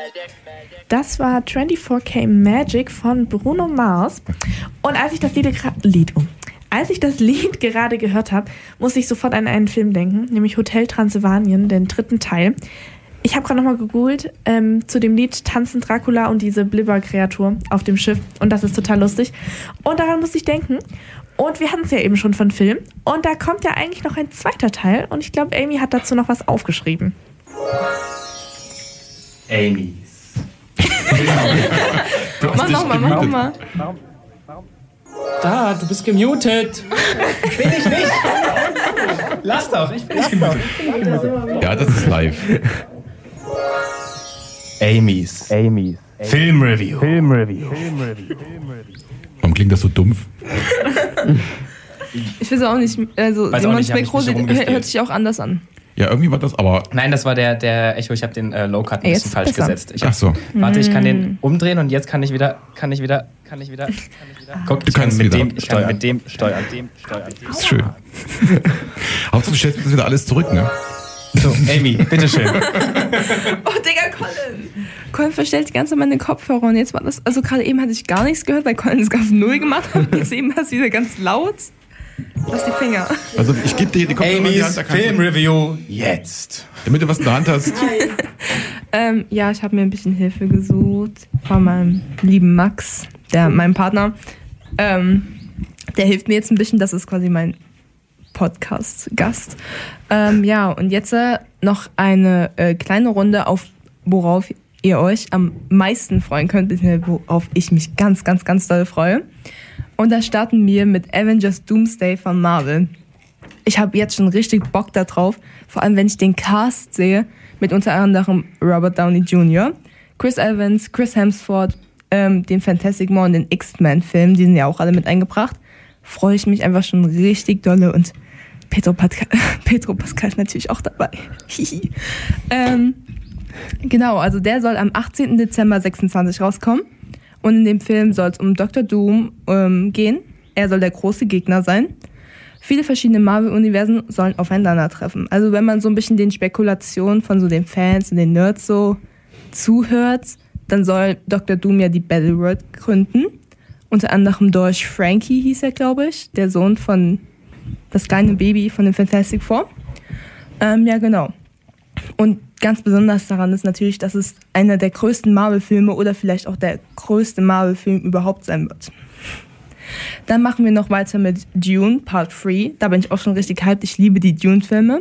Das war 24K Magic von Bruno Mars. Und als ich das Lied gerade gehört habe, muss ich sofort an einen Film denken, nämlich Hotel Transylvanien, den 3. Teil. Ich habe gerade nochmal gegoogelt zu dem Lied Tanzen Dracula und diese Blibber-Kreatur auf dem Schiff. Und das ist total lustig. Und daran musste ich denken. Und wir hatten es ja eben schon von Film. Und da kommt ja eigentlich noch ein 2. Teil. Und ich glaube, Amy hat dazu noch was aufgeschrieben. Amy's. Mach nochmal. Da, du bist gemutet. Bin ich nicht. Lass doch, ich bin nicht gemutet. Ja, das ist live. Amy's. Filmreview. Warum klingt das so dumpf? Ich weiß auch nicht, also Simon Speckro hört sich auch anders an. Ja, irgendwie war das aber... Nein, das war der Echo, ich habe den Low-Cut ein bisschen falsch gesetzt. Ach so. Warte, ich kann den umdrehen und jetzt kann ich wieder. Guck, Du kannst mit wieder. dem steuern. Das ist schön. Hauptsache, du stellst mir das wieder alles zurück, ne? So, Amy, bitteschön. Oh, Digga, Colin verstellt die ganze Zeit meine Kopfhörer und jetzt war das, also gerade eben hatte ich gar nichts gehört, weil Colin es auf 0 gemacht hat und jetzt eben war es wieder ganz laut. Lass die Finger. Also ich gebe dir die Kopfhörer in die Hand. Amy's Filmreview jetzt. Damit du was in der Hand hast. Ja, ich habe mir ein bisschen Hilfe gesucht von meinem lieben Max, meinem Partner. Der hilft mir jetzt ein bisschen, das ist quasi mein Podcast-Gast. Ja, und jetzt noch eine kleine Runde, worauf ihr euch am meisten freuen könnt, worauf ich mich ganz, ganz, ganz doll freue. Und da starten wir mit Avengers Doomsday von Marvel. Ich habe jetzt schon richtig Bock da drauf, vor allem wenn ich den Cast sehe, mit unter anderem Robert Downey Jr., Chris Evans, Chris Hemsworth, den Fantastic Four und den X-Men-Film, die sind ja auch alle mit eingebracht. Freue ich mich einfach schon richtig dolle und Pedro Pascal ist natürlich auch dabei. Genau, also der soll am 18. Dezember 26 rauskommen. Und in dem Film soll es um Dr. Doom gehen. Er soll der große Gegner sein. Viele verschiedene Marvel-Universen sollen aufeinandertreffen. Also wenn man so ein bisschen den Spekulationen von so den Fans und den Nerds so zuhört, dann soll Dr. Doom ja die Battleworld gründen. Unter anderem durch Frankie hieß er, glaube ich, der Sohn von das kleine Baby von den Fantastic Four. Ja, genau. Und ganz besonders daran ist natürlich, dass es einer der größten Marvel-Filme oder vielleicht auch der größte Marvel-Film überhaupt sein wird. Dann machen wir noch weiter mit Dune Part 3. Da bin ich auch schon richtig hyped. Ich liebe die Dune-Filme.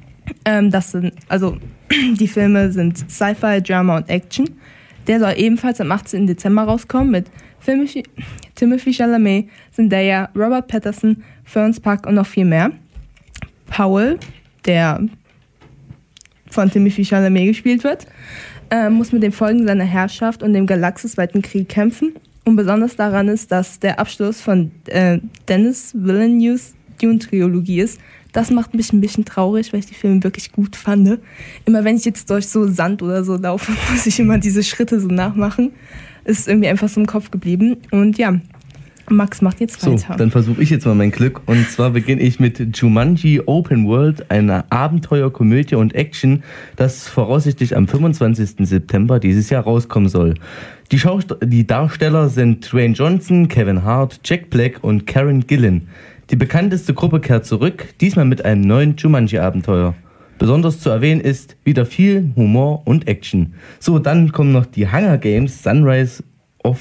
Die Filme sind Sci-Fi, Drama und Action. Der soll ebenfalls am 18. Dezember rauskommen mit Timothée Chalamet, Zendaya, Robert Pattinson, Florence Pugh und noch viel mehr. Paul, der von Timothée Chalamet gespielt wird, muss mit den Folgen seiner Herrschaft und dem galaxisweiten Krieg kämpfen. Und besonders daran ist, dass der Abschluss von Denis Villeneuve's Dune-Trilogie ist. Das macht mich ein bisschen traurig, weil ich die Filme wirklich gut fand. Immer wenn ich jetzt durch so Sand oder so laufe, muss ich immer diese Schritte so nachmachen. Ist irgendwie einfach so im Kopf geblieben. Und ja, Max macht jetzt weiter. So, dann versuche ich jetzt mal mein Glück. Und zwar beginne ich mit Jumanji Open World, einer Abenteuer, Komödie und Action, das voraussichtlich am 25. September dieses Jahr rauskommen soll. Die Darsteller sind Dwayne Johnson, Kevin Hart, Jack Black und Karen Gillan. Die bekannteste Gruppe kehrt zurück, diesmal mit einem neuen Jumanji-Abenteuer. Besonders zu erwähnen ist wieder viel Humor und Action. So, dann kommen noch die Hunger Games, Sunrise on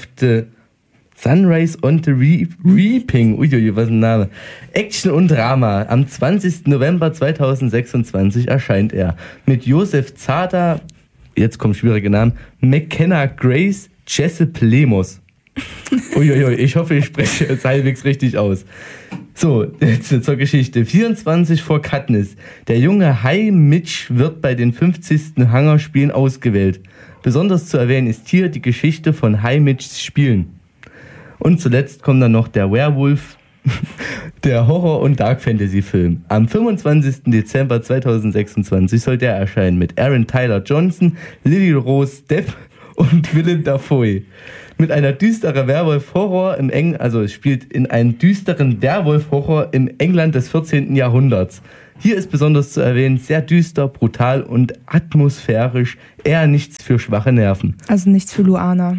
the Reaping. Uiuiui, was ein Name. Action und Drama. Am 20. November 2026 erscheint er. Mit Josef Zada, jetzt kommen schwierige Namen, McKenna Grace, Jesse Plemos. Uiuiui, ich hoffe, ich spreche es halbwegs richtig aus. So, jetzt zur Geschichte. 24 vor Katniss. Der junge High Mitch wird bei den 50. Hunger-Spielen ausgewählt. Besonders zu erwähnen ist hier die Geschichte von High Mitchs Spielen. Und zuletzt kommt dann noch der Werewolf, der Horror- und Dark-Fantasy-Film. Am 25. Dezember 2026 soll der erscheinen mit Aaron Tyler Johnson, Lily Rose Depp und Willem Dafoe. Mit einer düsteren Werwolf-Horror es spielt in einem düsteren Werwolf-Horror im England des 14. Jahrhunderts. Hier ist besonders zu erwähnen, sehr düster, brutal und atmosphärisch, eher nichts für schwache Nerven. Also nichts für Luana.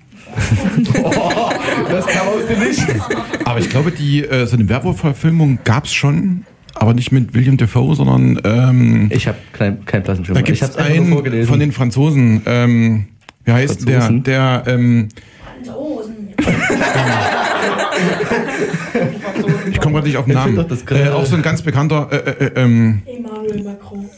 Das kam aus dem Nichts. Aber ich glaube, so eine Werwolf-Verfilmung gab es schon, aber nicht mit William Dafoe, sondern ich habe kein Plattenschirm. da gibt es einen von den Franzosen. Wie heißt Franzosen? der? Ich komme gerade nicht auf den Namen. Auch so ein ganz bekannter Emmanuel Macron.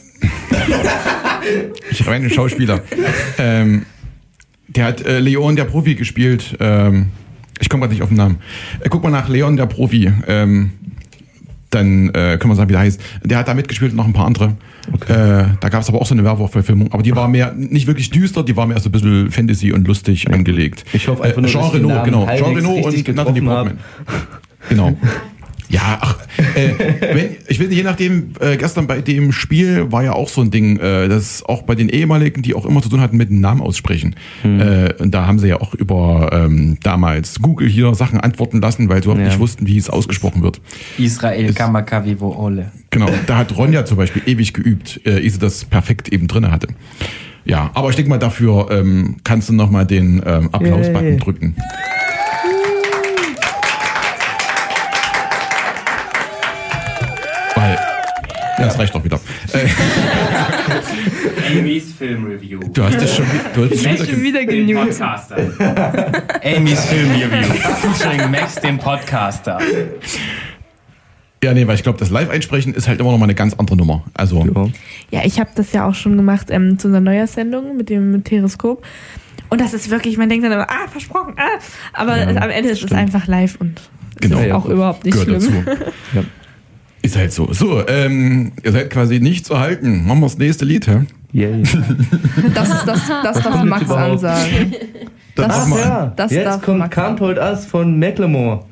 ich reine Schauspieler. Der hat Leon der Profi gespielt. Ich komme gerade nicht auf den Namen. Guck mal nach Leon der Profi. Dann können wir sagen, wie der heißt. Der hat da mitgespielt und noch ein paar andere. Okay. Da gab es aber auch so eine Werwolf-Verfilmung. Aber die war mehr, nicht wirklich düster, die war mehr so ein bisschen Fantasy und lustig angelegt. Ich hoffe einfach nur, Jean Reno, genau. Jean Reno und Natalie Portman. Genau. Ja, ich weiß nicht, je nachdem, gestern bei dem Spiel war ja auch so ein Ding, dass auch bei den ehemaligen, die auch immer zu tun hatten mit dem Namen aussprechen. Und da haben sie ja auch über damals Google hier Sachen antworten lassen, weil sie überhaupt nicht wussten, wie es ausgesprochen wird. Israel Kamakavivo Ole. Genau, da hat Ronja zum Beispiel ewig geübt, ehe sie das perfekt eben drin hatte. Ja, aber ich denke mal, dafür kannst du nochmal den Applaus-Button drücken. Weil, ja, das reicht doch wieder. Amy's Film Review. Du hast das schon wieder genügt. Podcaster. Amy's Film Review. Featuring Max, den Podcaster. Ja, nee, weil ich glaube, das Live-Einsprechen ist halt immer noch mal eine ganz andere Nummer. Also, Ja, ich habe das ja auch schon gemacht zu unserer Neuersendung mit dem Periskop. Und das ist wirklich, man denkt dann immer, versprochen, aber am Ende ist es einfach live und Genau. ist auch überhaupt nicht gehört schlimm. dazu. Ja. Ist halt so. So, ihr seid quasi nicht zu halten. Machen wir das nächste Lied, hä? Yay. Das darf Max überhaupt? ansagen. Dann Das- mach mal. Ja, das jetzt darf kommt Max Can't Hold Us von Macklemore.